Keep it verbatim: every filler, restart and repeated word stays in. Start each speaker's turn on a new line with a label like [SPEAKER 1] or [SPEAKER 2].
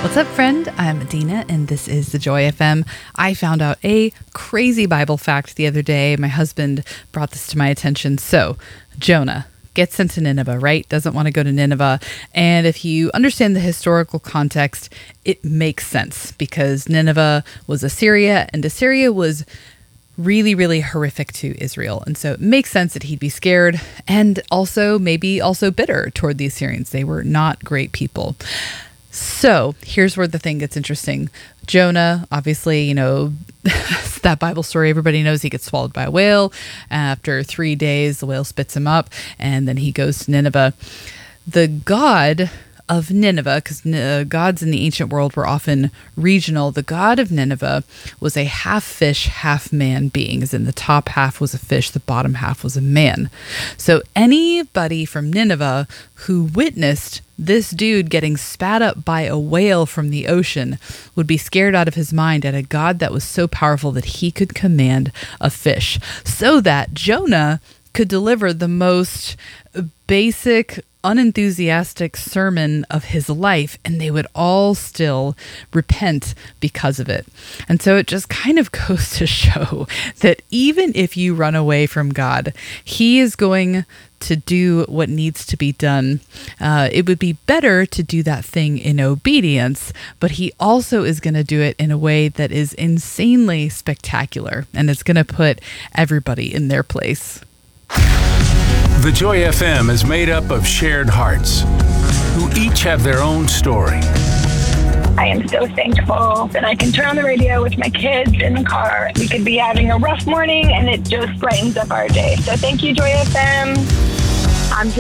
[SPEAKER 1] What's up, friend? I'm Adina, and this is the Joy F M. I found out a crazy Bible fact the other day. My husband brought this to my attention. So, Jonah gets sent to Nineveh, right? Doesn't want to go to Nineveh. And if you understand the historical context, it makes sense because Nineveh was Assyria, and Assyria was really, really horrific to Israel. And so it makes sense that he'd be scared and also maybe also bitter toward the Assyrians. They were not great people. So here's where the thing gets interesting. Jonah, obviously, you know, that Bible story everybody knows, he gets swallowed by a whale. After three days, the whale spits him up, and then he goes to Nineveh. The god of Nineveh, because uh, gods in the ancient world were often regional, the god of Nineveh was a half fish, half man being, as in the top half was a fish, the bottom half was a man. So anybody from Nineveh who witnessed this dude getting spat up by a whale from the ocean would be scared out of his mind at a god that was so powerful that he could command a fish, so that Jonah could deliver the most basic, unenthusiastic sermon of his life, and they would all still repent because of it. And so it just kind of goes to show that even if you run away from God, he is going to do what needs to be done. Uh, it would be better to do that thing in obedience, but he also is going to do it in a way that is insanely spectacular, and it's going to put everybody in their place.
[SPEAKER 2] The Joy F M is made up of shared hearts who each have their own story.
[SPEAKER 3] I am so thankful that I can turn on the radio with my kids in the car. We could be having a rough morning and it just brightens up our day. So thank you, Joy F M.